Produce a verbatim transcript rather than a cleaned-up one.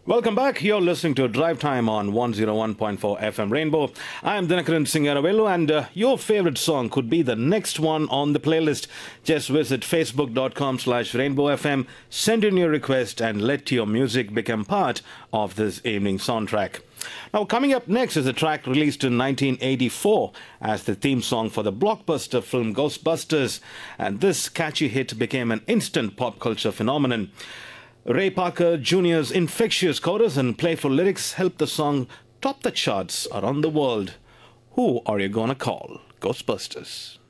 Welcome back. You're listening to Drive Time on one oh one point four F M Rainbow. I'm Dinakaran Singaravellu, and uh, your favorite song could be the next one on the playlist. Just visit facebook.com slash rainbowfm, send in your request, and let your music become part of this evening soundtrack. Now, coming up next is a track released in nineteen eighty-four as the theme song for the blockbuster film Ghostbusters, and this catchy hit became an instant pop culture phenomenon. Ray Parker Junior's infectious chorus and playful lyrics helped the song top the charts around the world. Who are you gonna call? Ghostbusters.